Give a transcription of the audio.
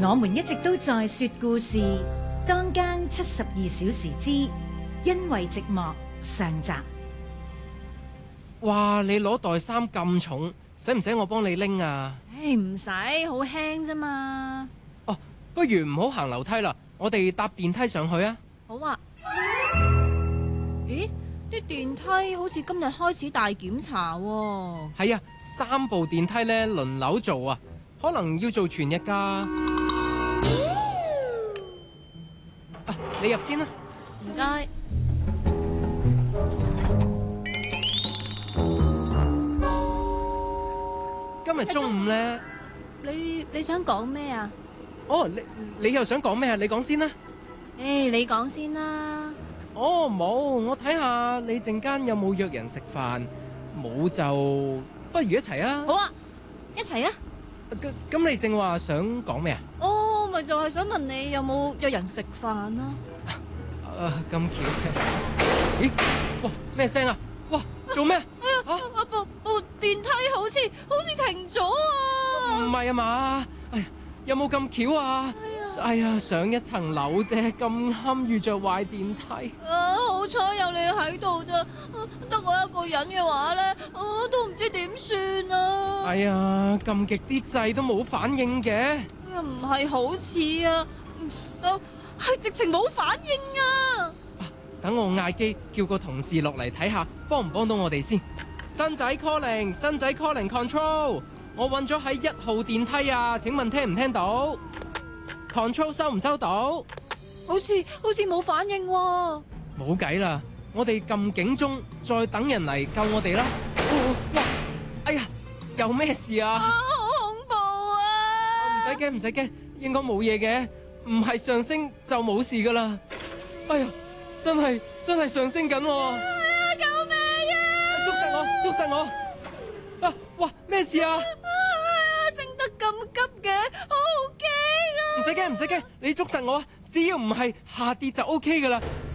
我們一直都在說故事，當間72小時之因為寂寞上集。 哇！你攞袋衫咁重，使唔使我幫你拎啊？ 唉，唔使，好輕啫嘛。 哦，不如唔好行樓梯啦，我哋搭電梯上去啊。 好啊。咦？啲電梯好似今日開始大檢查喎。 係啊，3部電梯咧輪流做啊，可能要做全日㗎。啊，你入先啦。 唔該。 今日中午咧， 你想講咩啊？ 哦，你又想講咩啊？你講先啦。 你講先啦。 哦，冇，我睇下你陣間有冇約人食飯，冇就不如一齊啊。 好啊，一齊啊。 咁你正話想講咩啊？ 哦，咪就係想問你有冇約人食飯咯。 咁巧嘅。咦？哇，咩聲啊？哇，做咩？ 部電梯好似停咗啊！ 唔係啊嘛？哎呀，有冇咁巧啊？哎呀，上一層樓啫，咁啱遇着壞電梯。 好彩有你喺度咋，得我一個人嘅話咧，我都唔知點算啊！ 哎呀，撳極啲掣都冇反應嘅。 唔係好似啊，係直情冇反應啊！ 等我嗌機叫個同事落嚟睇下，幫唔幫到我哋先。新仔 calling control， 我揾咗喺1號電梯啊，請問聽唔聽到 ？control 收唔收到？ 好似冇反應喎。 冇計啦，我哋撳警鐘，再等人嚟救我哋啦。哇！哎呀，有咩事啊？ 好恐怖啊！ 唔使驚，應該冇嘢嘅，唔係上升就冇事噶啦。哎呀，真係上升緊喎！ 救命啊！ 捉實我！啊，哇，咩事啊？ 升得咁急嘅，好驚啊！ 唔使驚，你捉實我，只要唔係下跌就 OK 噶啦。